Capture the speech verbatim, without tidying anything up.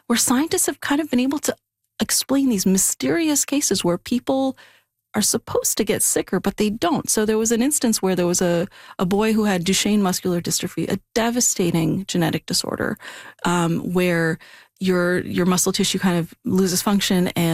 where scientists have kind of been able to explain these mysterious cases where people are supposed to get sicker, but they don't. So there was an instance where there was a, a boy who had Duchenne muscular dystrophy, a devastating genetic disorder, um, where your your muscle tissue kind of loses function and